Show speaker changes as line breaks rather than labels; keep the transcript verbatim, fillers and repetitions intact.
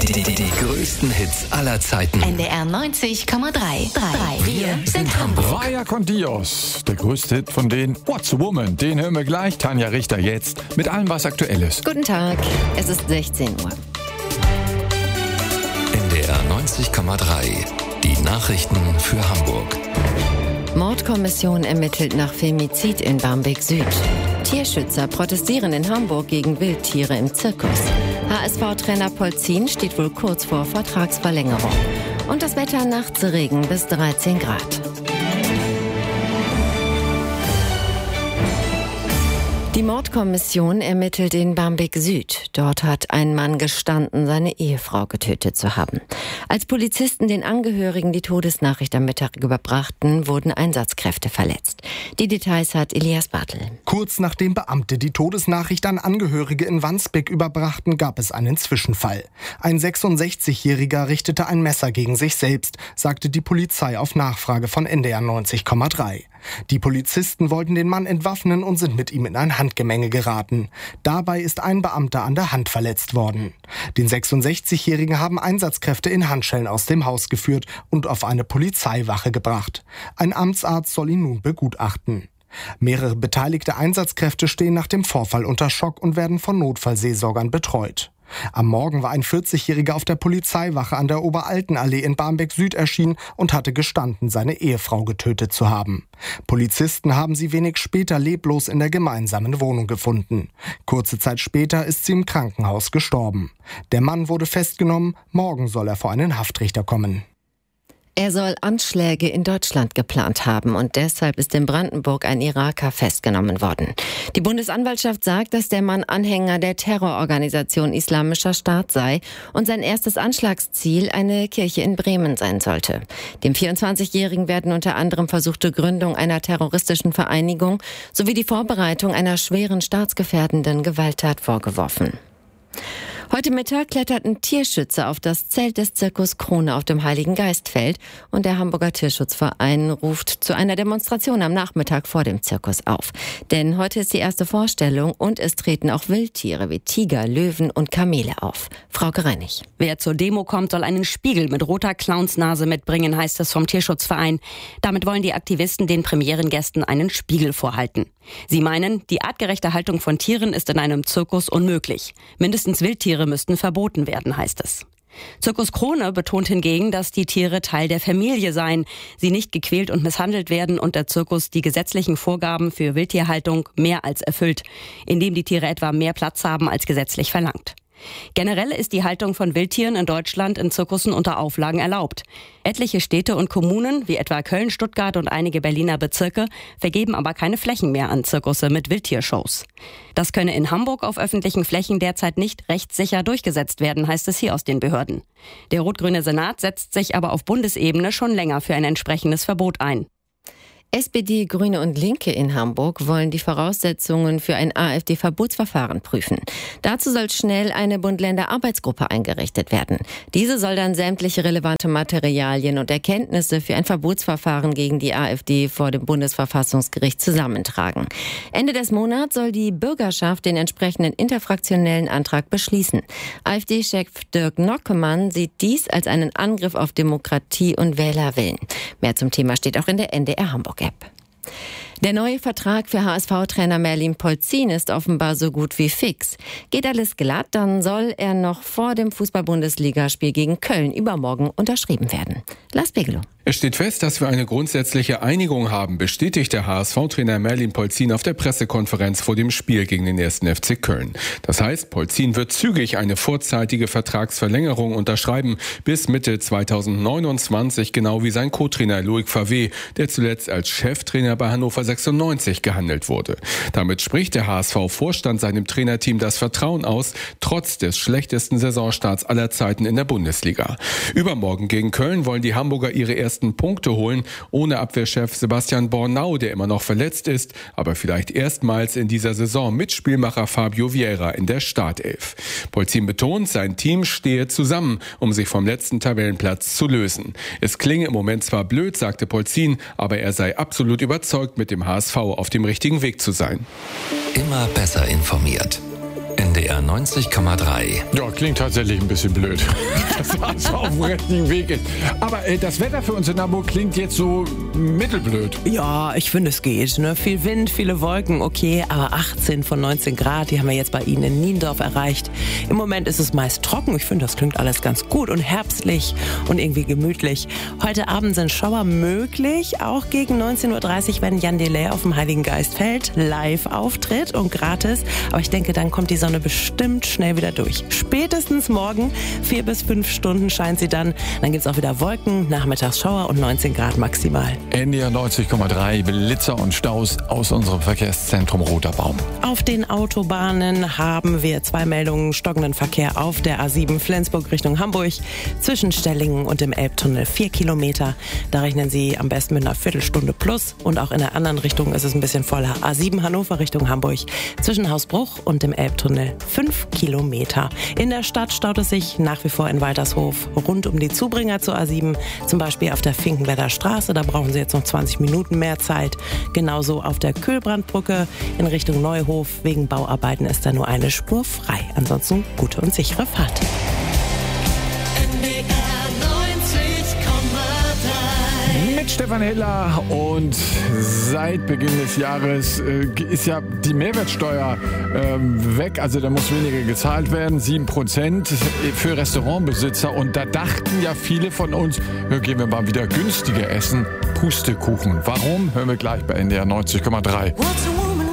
Die, die, die größten Hits aller Zeiten.
N D R neunzig Komma drei. Wir sind Hamburg.
Vaya con Dios, der größte Hit von denen. What's a Woman? Den hören wir gleich. Tanja Richter jetzt mit allem, was aktuell ist.
Guten Tag, es ist sechzehn Uhr.
N D R neunzig Komma drei. Die Nachrichten für Hamburg.
Mordkommission ermittelt nach Femizid in Barmbek Süd. Tierschützer protestieren in Hamburg gegen Wildtiere im Zirkus. H S V-Trainer Polzin steht wohl kurz vor Vertragsverlängerung. Und das Wetter nachts Regen bis dreizehn Grad. Die Mordkommission ermittelt in Barmbek Süd. Dort hat ein Mann gestanden, seine Ehefrau getötet zu haben. Als Polizisten den Angehörigen die Todesnachricht am Mittag überbrachten, wurden Einsatzkräfte verletzt. Die Details hat Elias Bartel.
Kurz nachdem Beamte die Todesnachricht an Angehörige in Wandsbek überbrachten, gab es einen Zwischenfall. Ein sechsundsechzigjähriger richtete ein Messer gegen sich selbst, sagte die Polizei auf Nachfrage von N D R neunzig Komma drei. Die Polizisten wollten den Mann entwaffnen und sind mit ihm in ein Handgemenge geraten. Dabei ist ein Beamter an der Hand verletzt worden. Den sechsundsechzigjährigen haben Einsatzkräfte in Handschellen aus dem Haus geführt und auf eine Polizeiwache gebracht. Ein Amtsarzt soll ihn nun begutachten. Mehrere beteiligte Einsatzkräfte stehen nach dem Vorfall unter Schock und werden von Notfallseelsorgern betreut. Am Morgen war ein vierzigjähriger auf der Polizeiwache an der Oberaltenallee in Barmbek Süd erschienen und hatte gestanden, seine Ehefrau getötet zu haben. Polizisten haben sie wenig später leblos in der gemeinsamen Wohnung gefunden. Kurze Zeit später ist sie im Krankenhaus gestorben. Der Mann wurde festgenommen, morgen soll er vor einen Haftrichter kommen.
Er soll Anschläge in Deutschland geplant haben und deshalb ist in Brandenburg ein Iraker festgenommen worden. Die Bundesanwaltschaft sagt, dass der Mann Anhänger der Terrororganisation Islamischer Staat sei und sein erstes Anschlagsziel eine Kirche in Bremen sein sollte. Dem vierundzwanzigjährigen werden unter anderem versuchte Gründung einer terroristischen Vereinigung sowie die Vorbereitung einer schweren staatsgefährdenden Gewalttat vorgeworfen. Heute Mittag kletterten Tierschützer auf das Zelt des Zirkus Krone auf dem Heiligen Geistfeld und der Hamburger Tierschutzverein ruft zu einer Demonstration am Nachmittag vor dem Zirkus auf. Denn heute ist die erste Vorstellung und es treten auch Wildtiere wie Tiger, Löwen und Kamele auf. Frauke Reinig.
Wer zur Demo kommt, soll einen Spiegel mit roter Clownsnase mitbringen, heißt es vom Tierschutzverein. Damit wollen die Aktivisten den Premierengästen einen Spiegel vorhalten. Sie meinen, die artgerechte Haltung von Tieren ist in einem Zirkus unmöglich. Mindestens Wildtiere müssten verboten werden, heißt es. Zirkus Krone betont hingegen, dass die Tiere Teil der Familie seien, sie nicht gequält und misshandelt werden und der Zirkus die gesetzlichen Vorgaben für Wildtierhaltung mehr als erfüllt, indem die Tiere etwa mehr Platz haben als gesetzlich verlangt. Generell ist die Haltung von Wildtieren in Deutschland in Zirkussen unter Auflagen erlaubt. Etliche Städte und Kommunen, wie etwa Köln, Stuttgart und einige Berliner Bezirke, vergeben aber keine Flächen mehr an Zirkusse mit Wildtiershows. Das könne in Hamburg auf öffentlichen Flächen derzeit nicht rechtssicher durchgesetzt werden, heißt es hier aus den Behörden. Der rot-grüne Senat setzt sich aber auf Bundesebene schon länger für ein entsprechendes Verbot ein.
S P D, Grüne und Linke in Hamburg wollen die Voraussetzungen für ein AfD-Verbotsverfahren prüfen. Dazu soll schnell eine Bund-Länder-Arbeitsgruppe eingerichtet werden. Diese soll dann sämtliche relevante Materialien und Erkenntnisse für ein Verbotsverfahren gegen die AfD vor dem Bundesverfassungsgericht zusammentragen. Ende des Monats soll die Bürgerschaft den entsprechenden interfraktionellen Antrag beschließen. AfD-Chef Dirk Nockemann sieht dies als einen Angriff auf Demokratie und Wählerwillen. Mehr zum Thema steht auch in der N D R Hamburg App. Der neue Vertrag für H S V-Trainer Merlin Polzin ist offenbar so gut wie fix. Geht alles glatt, dann soll er noch vor dem Fußball-Bundesligaspiel gegen Köln übermorgen unterschrieben werden. Lars Begelow.
Es steht fest, dass wir eine grundsätzliche Einigung haben, bestätigt der H S V-Trainer Merlin Polzin auf der Pressekonferenz vor dem Spiel gegen den ersten F C Köln. Das heißt, Polzin wird zügig eine vorzeitige Vertragsverlängerung unterschreiben bis Mitte zweitausendneunundzwanzig, genau wie sein Co-Trainer Loic Favre, der zuletzt als Cheftrainer bei Hannover sechsundneunzig gehandelt wurde. Damit spricht der H S V-Vorstand seinem Trainerteam das Vertrauen aus, trotz des schlechtesten Saisonstarts aller Zeiten in der Bundesliga. Übermorgen gegen Köln wollen die Hamburger ihre ersten Punkte holen, ohne Abwehrchef Sebastian Bornau, der immer noch verletzt ist, aber vielleicht erstmals in dieser Saison mit Spielmacher Fabio Vieira in der Startelf. Polzin betont, sein Team stehe zusammen, um sich vom letzten Tabellenplatz zu lösen. Es klinge im Moment zwar blöd, sagte Polzin, aber er sei absolut überzeugt, mit dem H S V auf dem richtigen Weg zu sein.
Immer besser informiert. N N D R neunzig Komma drei.
Ja, klingt tatsächlich ein bisschen blöd, dass das auf dem richtigen Weg ist. Aber äh, das Wetter für uns in Hamburg klingt jetzt so mittelblöd.
Ja, ich finde, es geht. Ne? Viel Wind, viele Wolken, okay, aber achtzehn von neunzehn Grad, die haben wir jetzt bei Ihnen in Niendorf erreicht. Im Moment ist es meist trocken. Ich finde, das klingt alles ganz gut und herbstlich und irgendwie gemütlich. Heute Abend sind Schauer möglich, auch gegen neunzehn Uhr dreißig, wenn Jan Delay auf dem Heiligen Geistfeld live auftritt und gratis. Aber ich denke, dann kommt die Sonne bestimmt schnell wieder durch. Spätestens morgen, vier bis fünf Stunden scheint sie dann. Dann gibt es auch wieder Wolken, nachmittags Schauer und neunzehn Grad maximal.
N D R neunzig Komma drei, Blitzer und Staus aus unserem Verkehrszentrum Roter Baum.
Auf den Autobahnen haben wir zwei Meldungen stockenden Verkehr auf der A sieben Flensburg Richtung Hamburg. Zwischen Stellingen und dem Elbtunnel vier Kilometer. Da rechnen Sie am besten mit einer Viertelstunde plus. Und auch in der anderen Richtung ist es ein bisschen voller. A sieben Hannover Richtung Hamburg. Zwischen Hausbruch und dem Elbtunnel fünf Kilometer. In der Stadt staut es sich nach wie vor in Waltershof rund um die Zubringer zur A sieben. Zum Beispiel auf der Finkenwerder Straße. Da brauchen Sie jetzt noch zwanzig Minuten mehr Zeit. Genauso auf der Kühlbrandbrücke in Richtung Neuhof. Wegen Bauarbeiten ist da nur eine Spur frei. Ansonsten gute und sichere Fahrt.
Mit Stefan Hiller, und seit Beginn des Jahres äh, ist ja die Mehrwertsteuer ähm, weg, also da muss weniger gezahlt werden, sieben Prozent für Restaurantbesitzer, und da dachten ja viele von uns, ja, gehen wir mal wieder günstiger essen, Pustekuchen. Warum? Hören wir gleich bei N D R neunzig Komma drei.